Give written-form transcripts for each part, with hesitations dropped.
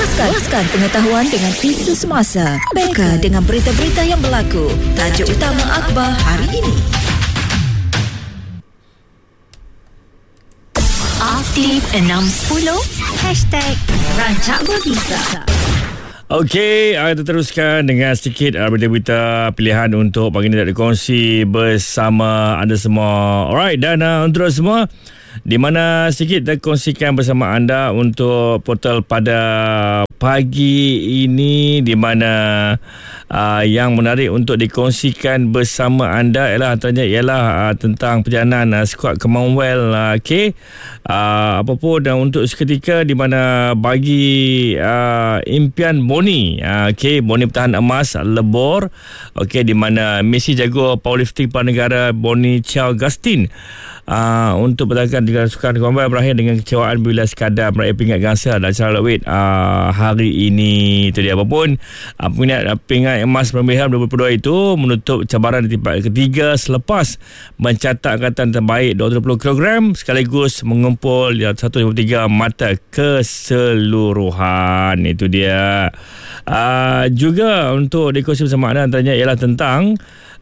Luaskan pengetahuan dengan isu semasa. Beka dengan berita-berita yang berlaku. Tajuk utama akhbar hari ini. Aktif 610 #Rancak Berbisa. Okey, kita teruskan dengan sedikit berita-berita pilihan untuk pagi ini nak dikongsi bersama anda semua. Alright, dan untuk semua, di mana sedikit kita kongsikan bersama anda untuk portal pada pagi ini, di mana yang menarik untuk dikongsikan bersama anda ialah tentang perjalanan skuad Commonwealth. Okey, apapun untuk seketika di mana bagi impian Boni, Boni bertahan emas lebor, di mana Messi jago powerlifting Negara Boni Chow Gustin untuk bertahan dengan sukan Commonwealth berakhir dengan kecewaan bila sekadar meraih pingat gangsa dalam acara lightweight hari ini. Itu dia. Apapun pingat emas berlebihan 22 itu menutup cabaran di tempat ketiga selepas mencatat angkatan terbaik 220 kg sekaligus mengumpul 153 mata keseluruhan. Itu dia. Juga untuk dikongsi bersama anda antaranya ialah tentang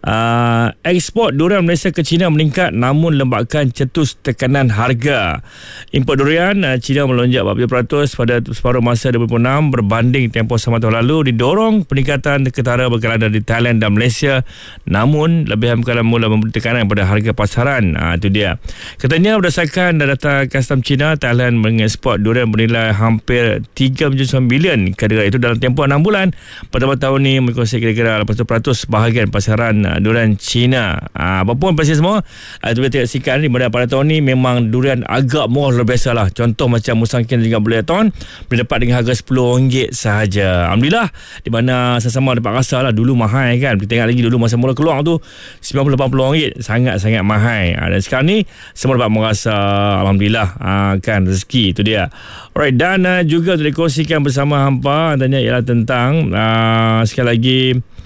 ekspor durian Malaysia ke China meningkat namun lembakan cetus tekanan harga. Import durian China melonjak 40% pada separuh masa 2006 berbanding tempoh sama tahun lalu, didorong peningkatan ketara berkelana di Thailand dan Malaysia, namun lebihan berkelana mula memberi tekanan pada harga pasaran. Itu dia. Katanya berdasarkan data custom China, Thailand mengekspor durian bernilai hampir 3.9 bilion ke negara itu dalam tempoh 6 bulan. Pada tahun ini mengkongsi kira-kira 80% bahagian pasaran durian China. Apapun pasti semua, itu boleh tengok sikat ni pada tahun ni memang durian agak murah luar biasa lah. Contoh macam Musangking 30 ton boleh dapat dengan harga RM10 sahaja. Alhamdulillah, di mana sama-sama dapat rasa lah. Dulu mahal kan, kita tengok lagi dulu masa mula keluar tu RM90-80 sangat-sangat mahal. Dan sekarang ni semua dapat merasa Alhamdulillah kan, rezeki. Itu dia. Alright, dan juga untuk dikongsikan bersama hampa tanya ialah tentang sekali lagi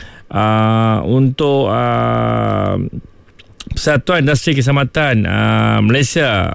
untuk Persatuan Industri Keselamatan Malaysia,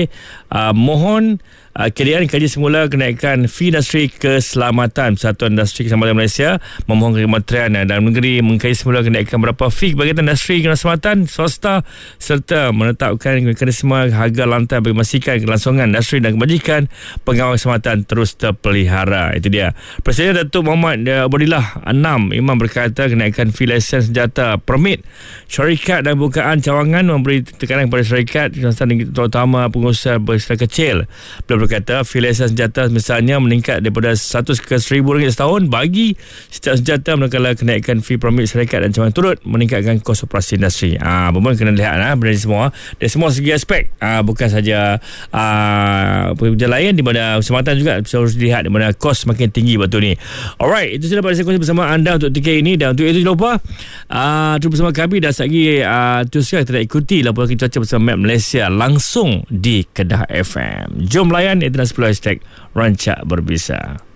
mohon KDN kaji semula kenaikan fee industri keselamatan. Persatuan Industri Keselamatan Malaysia memohon Kementerian Dalam Negeri mengkaji semula kenaikan berapa fee bagi industri keselamatan swasta serta menetapkan mekanisme harga lantai bagi memastikan kelangsungan industri dan kebajikan pengawal keselamatan terus terpelihara. Itu dia. Presiden Datuk Muhammad Abdillah Anam Imam berkata kenaikan fee lesen senjata permit syarikat dan bukaan cawangan memberi tekanan kepada syarikat terutama pengusaha berskala kecil. Beliau berkata fee lesen senjata misalnya meningkat daripada 100 ke RM1,000 setahun bagi setiap senjata, manakala kenaikan fee permit syarikat dan cawangan turut meningkatkan kos operasi industri. Pun kena lihat benda semua dari semua segi aspek, bukan saja pekerja lain, di mana keselamatan juga harus dilihat, di mana kos makin tinggi betul ni. Alright, itu sudah pada saya kongsi bersama anda untuk tiket ini, dan untuk itu jangan lupa terus bersama kami dan lagi teruskan kita ikuti laporan cuaca bersama Map Malaysia langsung di Kedah FM. Jom layan Internet 10 #Rancak Berbisa.